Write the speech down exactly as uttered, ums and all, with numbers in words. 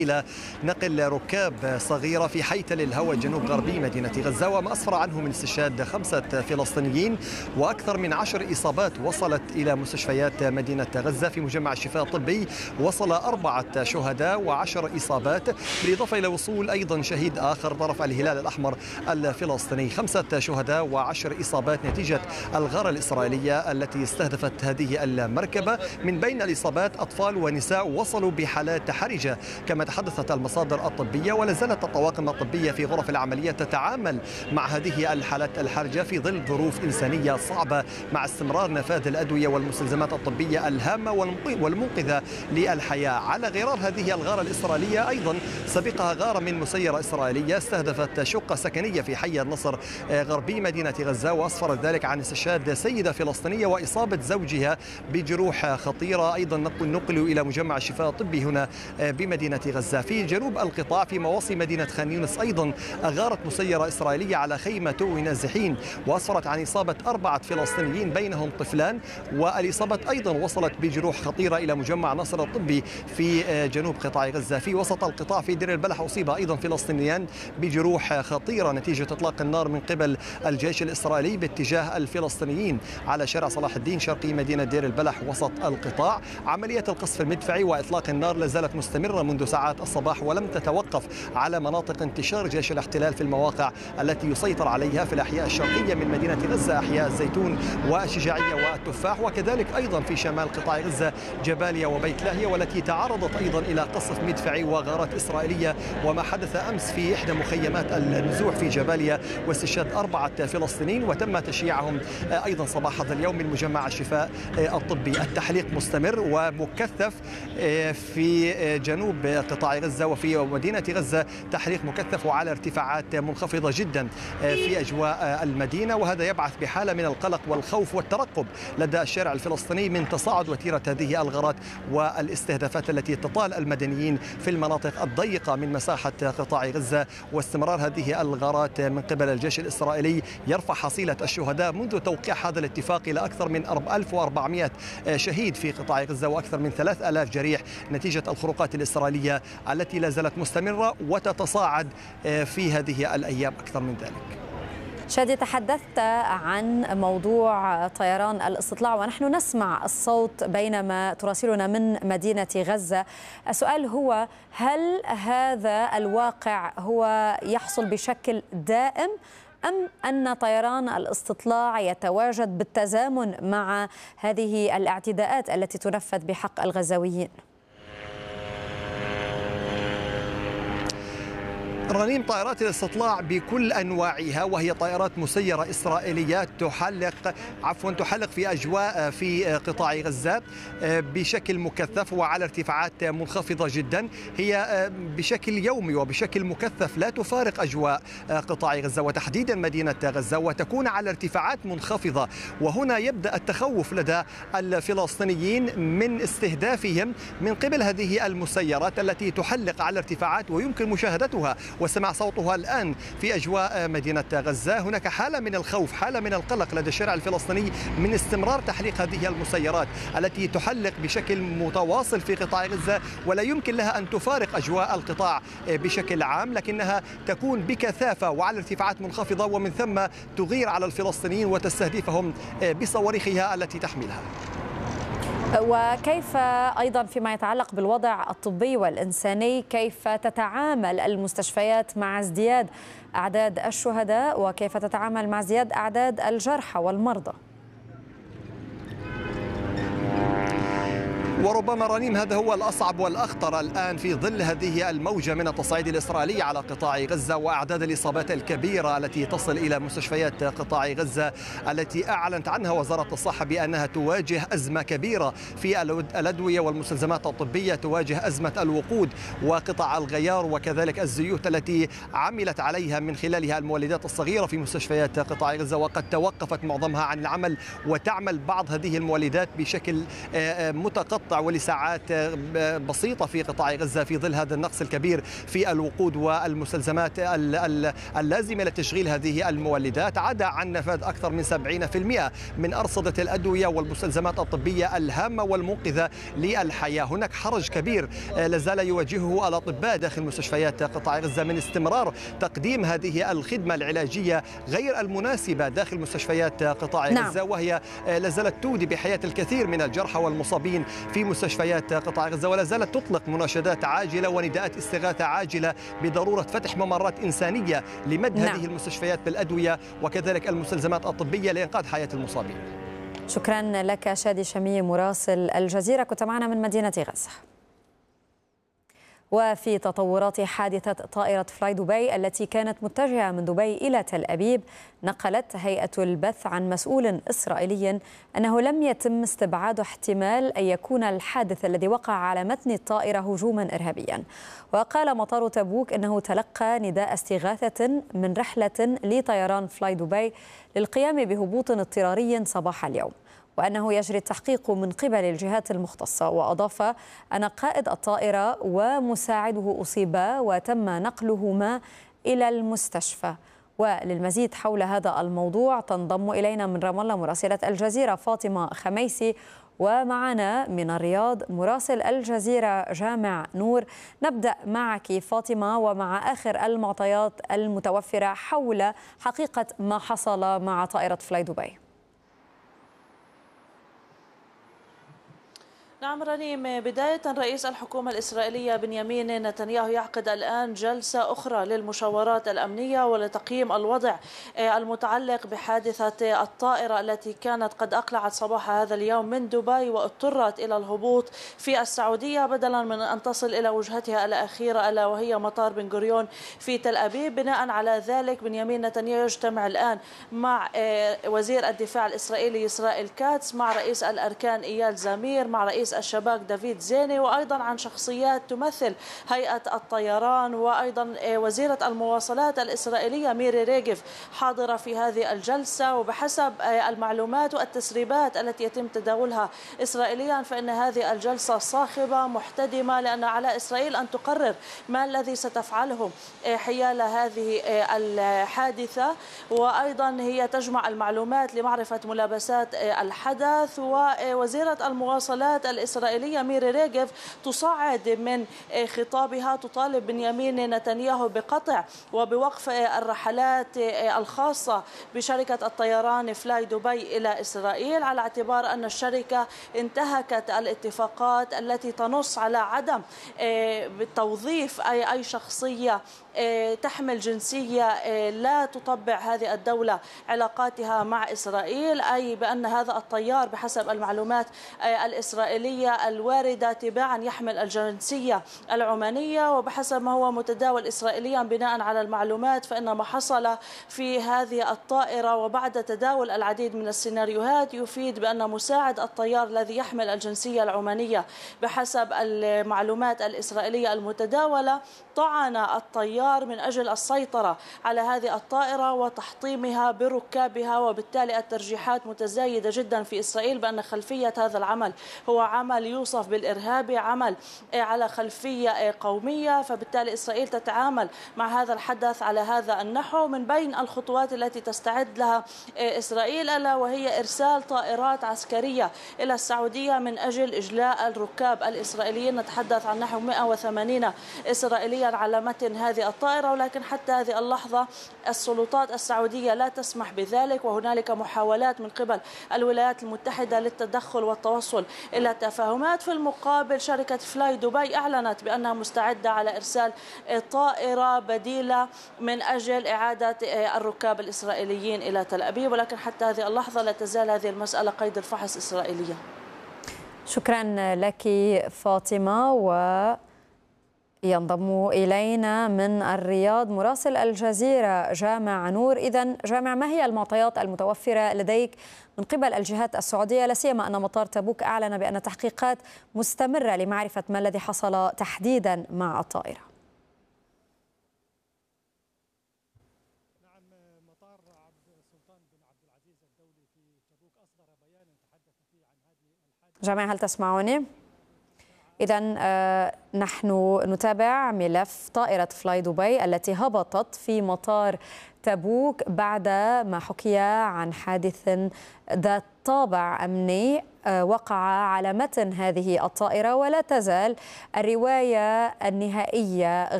إلى نقل ركاب صغيرة في حيتل الهوى الجنوب غربي مدينة غزة، وما أسفر عنه من استشهاد خمسة فلسطينيين وأكثر من عشر إصابات وصلت إلى مستشفيات مدينة غزة. في مجمع الشفاء الطبي وصل أربعة شهداء وعشر إصابات، بالإضافة إلى وصول أيضا شهيد آخر طرف الهلال الأحمر الفلسطيني. خمسة شهداء وعشر إصابات نتيجة الغارة الإسرائيلية التي استهدفت هذه المركبة. من بين الإصابات أطفال ونساء وصلوا بحالات حرجة كما تحدثت المصادر الطبية، ولا زالت الطواقم الطبية في غرف العمليات تتعامل مع هذه الحالات الحرجة في ظل ظروف إنسانية صعبة، مع استمرار نفاذ الأدوية والمستلزمات الطبية الهامة والمنقذة للحياة. على غرار هذه الغارة الإسرائيلية أيضا سبقها غارة من مسيرة إسرائيلية استهدفت شقة سكنية في حي النصر غربي مدينة غزة، وأسفرت ذلك عن استشهاد سيدة فلسطينية وإصابة زوجها بجروح خطيرة. أيضا نقلوا إلى مجمع الشفاء الطبي هنا بمدينة غزة. في جنوب القطاع في مواصي مدينة خان يونس أيضا أغارت مسيرة إسرائيلية على خيمة توي نازحين، وأسفرت عن إصابة أربعة فلسطينيين بينهم طفلان، والإصابة أيضا وصلت بجروح خطيرة إلى مجمع نصر الطبي في جنوب قطاع غزة. في وسط القطاع في دير البلح أصيب أيضا فلسطينيان بجروح خطيرة نتيجة إطلاق النار من قبل الجيش الإسرائيلي باتجاه الفلسطينيين على شارع صلاح الدين شرقي مدينة دير البلح وسط القطاع. عملية القصف المدفعي وإطلاق النار لازالت مستمرة منذ ساعات الصباح، ولم تتوقف على مناطق انتشار جيش الاحتلال في المواقع التي يسيطر عليها في الأحياء الشرقية من مدينة غزة، أحياء الزيتون والشجاعية والتفاح، وكذلك أيضا في شمال قطاع غزة جباليا وبيت لاهيا، والتي تعرضت أيضا إلى قصف مدفعي وغارات إسرائيلية. وما حدث أمس في إحدى مخيمات النزوح في جباليا واستشهاد أربعة فلسطينيين وتم تشييعهم أيضا صباح هذا اليوم من مجمع الشفاء الطبي. التحليق مستمر ومكثف في جنوب قطاع غزة وفي مدينة غزة، تحريق مكثف وعلى ارتفاعات منخفضة جدا في أجواء المدينة، وهذا يبعث بحالة من القلق والخوف والترقب لدى الشارع الفلسطيني من تصاعد وتيرة هذه الغارات والاستهدافات التي تطال المدنيين في المناطق الضيقة من مساحة قطاع غزة. واستمرار هذه الغارات من قبل الجيش الإسرائيلي يرفع حصيلة الشهداء منذ توقيع هذا الاتفاق إلى أكثر من ألف وأربعمئة شهيد في قطاع غزة وأكثر من ثلاثة آلاف جريح نتيجة الخروقات الإسرائيلية التي لا زالت مستمرة وتتصاعد في هذه الأيام أكثر من ذلك. شادي، تحدثت عن موضوع طيران الاستطلاع ونحن نسمع الصوت بينما تراسلنا من مدينة غزة. السؤال هو: هل هذا الواقع هو يحصل بشكل دائم أم أن طيران الاستطلاع يتواجد بالتزامن مع هذه الاعتداءات التي تنفذ بحق الغزاويين؟ رنيم، طائرات الاستطلاع بكل انواعها، وهي طائرات مسيره اسرائيليه تحلق عفوا تحلق في اجواء في قطاع غزه بشكل مكثف وعلى ارتفاعات منخفضه جدا. هي بشكل يومي وبشكل مكثف لا تفارق اجواء قطاع غزه وتحديدا مدينه غزه، وتكون على ارتفاعات منخفضه. وهنا يبدا التخوف لدى الفلسطينيين من استهدافهم من قبل هذه المسيرات التي تحلق على ارتفاعات ويمكن مشاهدتها وسمع صوتها الآن في أجواء مدينة غزة. هناك حالة من الخوف، حالة من القلق لدى الشارع الفلسطيني من استمرار تحليق هذه المسيرات التي تحلق بشكل متواصل في قطاع غزة، ولا يمكن لها أن تفارق أجواء القطاع بشكل عام، لكنها تكون بكثافة وعلى ارتفاعات منخفضة، ومن ثم تغير على الفلسطينيين وتستهدفهم بصواريخها التي تحملها. وكيف أيضا فيما يتعلق بالوضع الطبي والإنساني، كيف تتعامل المستشفيات مع ازدياد أعداد الشهداء وكيف تتعامل مع ازدياد أعداد الجرحى والمرضى؟ وربما رنيم هذا هو الأصعب والأخطر الآن في ظل هذه الموجة من التصعيد الإسرائيلي على قطاع غزة وأعداد الإصابات الكبيرة التي تصل إلى مستشفيات قطاع غزة، التي أعلنت عنها وزارة الصحة بأنها تواجه أزمة كبيرة في الأدوية والمستلزمات الطبية، تواجه أزمة الوقود وقطع الغيار وكذلك الزيوت التي عملت عليها من خلالها المولدات الصغيرة في مستشفيات قطاع غزة، وقد توقفت معظمها عن العمل وتعمل بعض هذه المولدات بشكل متقطع منقطع ولساعات بسيطة في قطاع غزة في ظل هذا النقص الكبير في الوقود والمستلزمات اللازمة لتشغيل هذه المولدات، عدا عن نفاذ أكثر من سبعين بالمئة من أرصدة الأدوية والمستلزمات الطبية الهامة والمنقذة للحياة. هناك حرج كبير لازال يواجهه الأطباء داخل مستشفيات قطاع غزة من استمرار تقديم هذه الخدمة العلاجية غير المناسبة داخل مستشفيات قطاع نعم. غزة، وهي لازالت تودي بحياة الكثير من الجرحى والمصابين في مستشفيات قطاع غزة، ولا زالت تطلق مناشدات عاجلة ونداءات استغاثة عاجلة بضرورة فتح ممرات إنسانية لمد نعم. هذه المستشفيات بالأدوية وكذلك المستلزمات الطبية لإنقاذ حياة المصابين. شكرا لك شادي شمي مراسل الجزيرة، كنت معنا من مدينة غزة. وفي تطورات حادثة طائرة فلاي دبي التي كانت متجهة من دبي إلى تل أبيب، نقلت هيئة البث عن مسؤول إسرائيلي أنه لم يتم استبعاد احتمال أن يكون الحادث الذي وقع على متن الطائرة هجوما إرهابيا. وقال مطار تبوك أنه تلقى نداء استغاثة من رحلة لطيران فلاي دبي للقيام بهبوط اضطراري صباح اليوم، وأنه يجري التحقيق من قبل الجهات المختصة. وأضاف أن قائد الطائرة ومساعده أصيبا وتم نقلهما إلى المستشفى. وللمزيد حول هذا الموضوع تنضم إلينا من رام الله مراسلة الجزيرة فاطمة خميسي، ومعنا من الرياض مراسل الجزيرة جامع نور. نبدأ معك فاطمة ومع آخر المعطيات المتوفرة حول حقيقة ما حصل مع طائرة فلاي دبي. نعم رنيم، بداية رئيس الحكومة الإسرائيلية بنيامين نتنياهو يعقد الآن جلسة أخرى للمشاورات الأمنية ولتقييم الوضع المتعلق بحادثة الطائرة التي كانت قد أقلعت صباح هذا اليوم من دبي واضطرت إلى الهبوط في السعودية بدلا من أن تصل إلى وجهتها الأخيرة ألا وهي مطار بن غوريون في تل أبيب. بناء على ذلك بنيامين نتنياهو يجتمع الآن مع وزير الدفاع الإسرائيلي إسرائيل كاتس، مع رئيس الأركان إيال زمير، مع رئيس الشباك دافيد زيني، وأيضا عن شخصيات تمثل هيئة الطيران، وأيضا وزيرة المواصلات الإسرائيلية ميري ريغيف حاضرة في هذه الجلسة. وبحسب المعلومات والتسريبات التي يتم تداولها إسرائيليا فإن هذه الجلسة صاخبة محتدمة، لأن على إسرائيل أن تقرر ما الذي ستفعله حيال هذه الحادثة، وأيضا هي تجمع المعلومات لمعرفة ملابسات الحدث. ووزيرة المواصلات الإسرائيلية ميري ريغيف تصعد من خطابها تطالب بنيامين نتنياهو بقطع وبوقف الرحلات الخاصة بشركة الطيران فلاي دبي إلى إسرائيل، على اعتبار أن الشركة انتهكت الاتفاقات التي تنص على عدم توظيف أي أي شخصية تحمل جنسية لا تطبع هذه الدولة علاقاتها مع إسرائيل، أي بأن هذا الطيار بحسب المعلومات الإسرائيلية الواردة تباعا يحمل الجنسية العمانية. وبحسب ما هو متداول إسرائيليا بناء على المعلومات فإن ما حصل في هذه الطائرة وبعد تداول العديد من السيناريوهات يفيد بأن مساعد الطيار الذي يحمل الجنسية العمانية بحسب المعلومات الإسرائيلية المتداولة طعن الطيار من أجل السيطرة على هذه الطائرة وتحطيمها بركابها، وبالتالي الترجيحات متزايدة جدا في إسرائيل بأن خلفية هذا العمل هو عمل يوصف بالإرهابي، عمل على خلفية قومية. فبالتالي إسرائيل تتعامل مع هذا الحدث على هذا النحو. من بين الخطوات التي تستعد لها إسرائيل ألا وهي إرسال طائرات عسكرية إلى السعودية من أجل إجلاء الركاب الإسرائيليين، نتحدث عن نحو مئة وثمانين إسرائيليا على متن هذه الطائرة، ولكن حتى هذه اللحظة السلطات السعودية لا تسمح بذلك، وهنالك محاولات من قبل الولايات المتحدة للتدخل والتوصل إلى تفاهمات. في المقابل شركة فلاي دبي أعلنت بأنها مستعدة على إرسال طائرة بديلة من أجل إعادة الركاب الإسرائيليين إلى تل أبيب، ولكن حتى هذه اللحظة لا تزال هذه المسألة قيد الفحص إسرائيلية. شكرا لك فاطمة. و ينضم إلينا من الرياض مراسل الجزيرة جامع نور. إذن جامع، ما هي المعطيات المتوفرة لديك من قبل الجهات السعودية، لا سيما أن مطار تبوك أعلن بأن تحقيقات مستمرة لمعرفة ما الذي حصل تحديدا مع الطائرة؟ نعم، مطار عبد السلطان بن عبد العزيز الدولي في تبوك أصدر بيانا تحدث فيه عن هذه الحادثة. جامع، هل تسمعوني؟ إذا نحن نتابع ملف طائرة فلاي دبي التي هبطت في مطار تبوك بعد ما حكي عن حادث ذات طابع أمني وقع على متن هذه الطائرة، ولا تزال الرواية النهائية